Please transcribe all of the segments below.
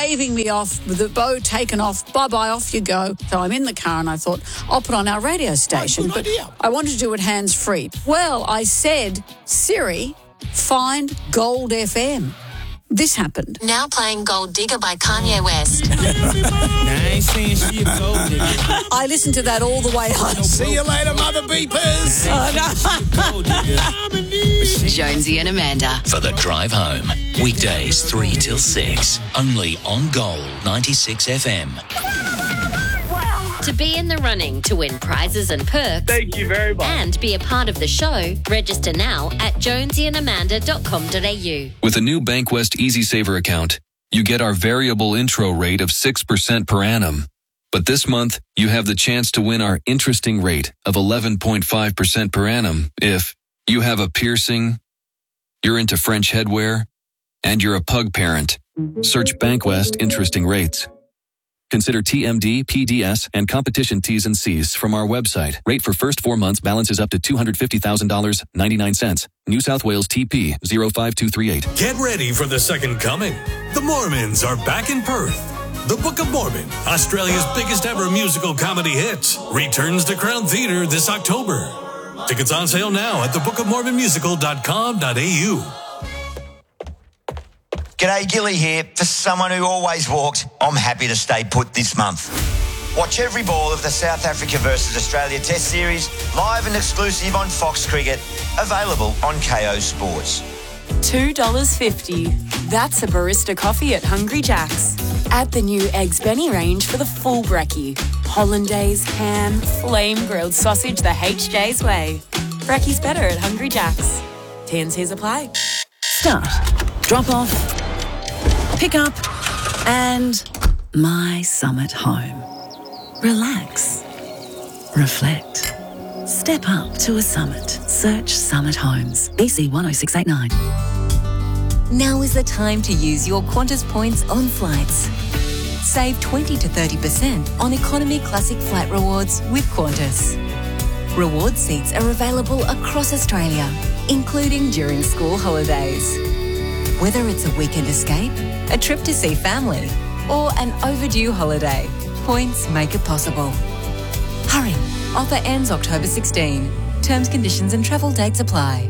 waving me off with the bow taken off. Bye-bye, off you go. So I'm in the car and I thought, I'll put on our radio station. Good idea. I wanted to do it hands-free. Well, I said, Siri, find Gold FM. This happened. Now playing Gold Digger by Kanye West. Now, I ain't saying she a gold digger. I listened to that all the way home. See you later, mother beepers. Jonesy and Amanda. For the drive home. Weekdays 3 till 6. Only on Gold 96 FM. To be in the running to win prizes and perks. Thank you very much. And be a part of the show, register now at jonesyandamanda.com.au. With a new Bankwest Easy Saver account, you get our variable intro rate of 6% per annum. But this month, you have the chance to win our interesting rate of 11.5% per annum if you have a piercing, you're into French headwear, and you're a pug parent. Search Bankwest Interesting Rates. Consider TMD, PDS, and competition T's and C's from our website. Rate for first 4 months balances up to $250,000, 99 cents. New South Wales TP 05238. Get ready for the second coming. The Mormons are back in Perth. The Book of Mormon, Australia's biggest ever musical comedy hit, returns to Crown Theatre this October. Tickets on sale now at thebookofmormonmusical.com.au. G'day, Gilly here. For someone who always walked, I'm happy to stay put this month. Watch every ball of the South Africa versus Australia Test Series live and exclusive on Fox Cricket, available on KO Sports. $2.50. That's a barista coffee at Hungry Jack's. Add the new Eggs Benny range for the full brekkie. Hollandaise, ham, flame grilled sausage the HJ's way. Brekkie's better at Hungry Jack's. T&Cs apply. Start. Drop off. Pick up and my summit home. Relax. Reflect. Step up to a summit. Search Summit Homes. BC 10689. Now is the time to use your Qantas points on flights. Save 20 to 30% on Economy Classic Flight Rewards with Qantas. Reward seats are available across Australia, including during school holidays. Whether it's a weekend escape, a trip to see family, or an overdue holiday, points make it possible. Hurry! Offer ends October 16. Terms, conditions and travel dates apply.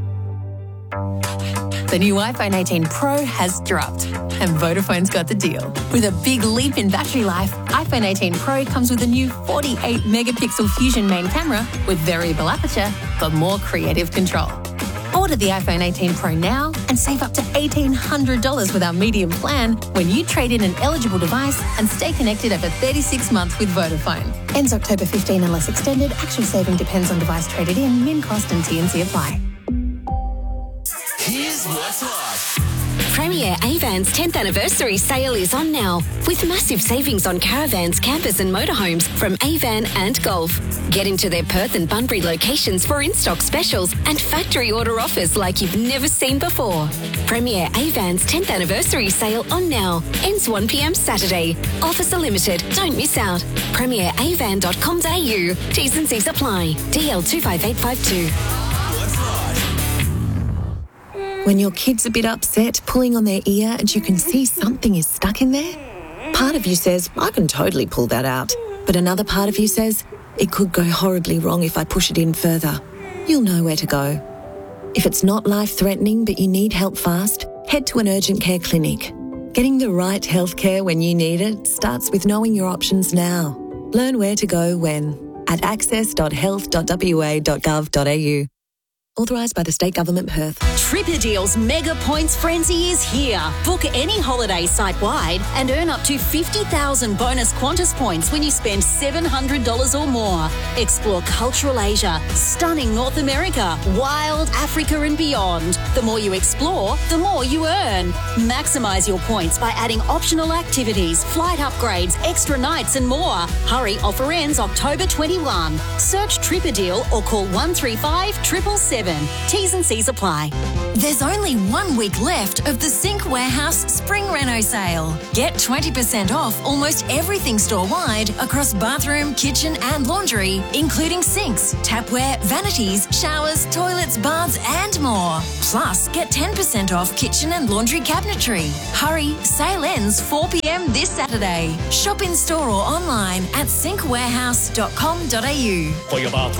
The new iPhone 18 Pro has dropped, and Vodafone's got the deal. With a big leap in battery life, iPhone 18 Pro comes with a new 48-megapixel Fusion main camera with variable aperture for more creative control. Order the iPhone 18 Pro now and save up to $1,800 with our medium plan when you trade in an eligible device and stay connected over 36 months with Vodafone. Ends October 15 unless extended. Actual saving depends on device traded in, min cost and T&C apply. Here's what's hot. Premier Avans 10th anniversary sale is on now with massive savings on caravans, campers and motorhomes from Avan and Golf. Get into their Perth and Bunbury locations for in-stock specials and factory order offers like you've never seen before. Premier Avans 10th anniversary sale on now. Ends 1 p.m. Saturday. Offers are limited. Don't miss out. premieravan.com.au. T's and C's apply. DL 25852. When your kid's a bit upset, pulling on their ear and you can see something is stuck in there, part of you says, I can totally pull that out. But another part of you says, it could go horribly wrong if I push it in further. You'll know where to go. If it's not life-threatening but you need help fast, head to an urgent care clinic. Getting the right healthcare when you need it starts with knowing your options now. Learn where to go when at access.health.wa.gov.au. Authorised by the State Government, Perth. Tripadeal's Mega Points Frenzy is here. Book any holiday site-wide and earn up to 50,000 bonus Qantas points when you spend $700 or more. Explore cultural Asia, stunning North America, wild Africa and beyond. The more you explore, the more you earn. Maximise your points by adding optional activities, flight upgrades, extra nights and more. Hurry, offer ends October 21. Search Tripadeal or call 135 777. T's and C's apply. There's only 1 week left of the Sync Warehouse Spring Reno sale. Get 20% off almost everything store-wide across bathroom, kitchen and laundry, including sinks, tapware, vanities, showers, toilets, baths and more. Plus, Plus, get 10% off kitchen and laundry cabinetry. Hurry, sale ends 4 p.m. this Saturday. Shop in store or online at syncwarehouse.com.au. For your bathroom